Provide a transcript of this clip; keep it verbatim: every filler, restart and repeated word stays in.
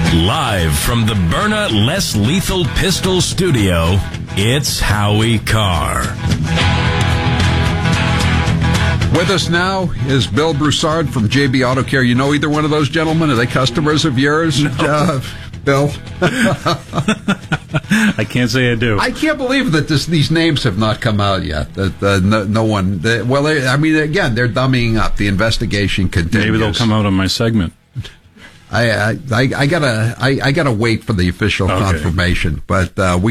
Live from the Byrna Less Lethal Pistol Studio, it's Howie Carr. With us now is Bill Broussard from J B Auto Care. You know either one of those gentlemen? Are they customers of yours, no. uh, Bill? I can't say I do. I can't believe that this, these names have not come out yet. That uh, no, no one. They, well, they, I mean, again, they're dummying up. The investigation continues. Maybe they'll come out on my segment. I I, I, I gotta I, I gotta wait for the official okay. confirmation, but uh, we.